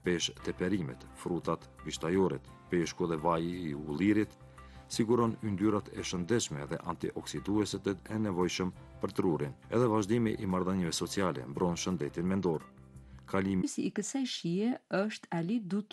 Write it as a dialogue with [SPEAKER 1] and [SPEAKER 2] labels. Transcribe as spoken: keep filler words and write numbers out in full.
[SPEAKER 1] Peshë të perimet, frutat, vishtajoret, peshku dhe vaji i ullirit, siguron yndyrat e shëndetshme dhe antioksidueset e nevojshëm për trurin, edhe vazhdimi i marrëdhënieve sociale mbron shëndetin mendor. Kalimi
[SPEAKER 2] i kësaj shije është Ali Dut